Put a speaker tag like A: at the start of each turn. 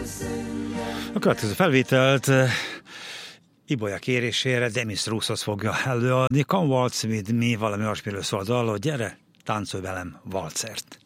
A: A következő felvételt Ibolya kérésére Demis Roussos fogja előadni. Come waltz with me, valami olyasmiről szól a dal, hogy gyere, táncolj velem valcert.